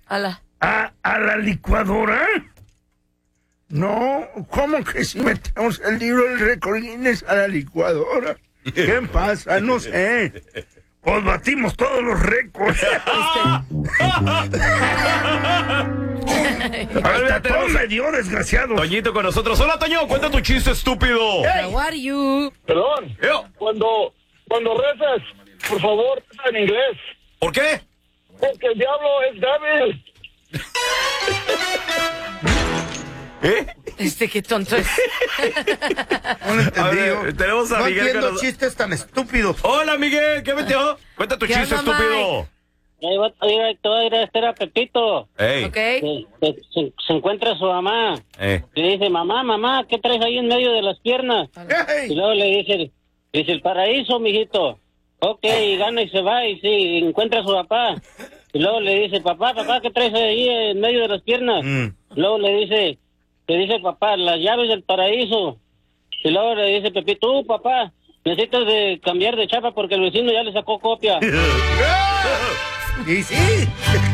¿A la licuadora? No, ¿cómo que si metemos el libro del récord Guinness a la licuadora? ¿Qué pasa? No sé. Pues batimos todos los récords. Hasta todo me dio, desgraciado. Toñito con nosotros. Hola, Toño, cuenta tu chiste, estúpido. How are you? Perdón. Cuando rezas, por favor, reza en inglés. ¿Por qué? Porque el diablo es débil. Qué tonto es. No lo entendí. Tenemos a No Miguel. entiendo chistes tan estúpidos. Hola, Miguel, ¿qué metió? Cuenta tu chiste, onda, estúpido. Te voy a ir a hacer a Pepito. Ey. ¿Ok? Se encuentra su mamá. Le dice, mamá, ¿qué traes ahí en medio de las piernas? Y luego le dice, el paraíso, mijito. Ok, y gana y se va y sí, encuentra a su papá. Y luego le dice, papá, ¿qué traes ahí en medio de las piernas? Luego le dice papá, las llaves del paraíso. Y luego le dice Pepito, papá, necesitas de cambiar de chapa porque el vecino ya le sacó copia. Y sí.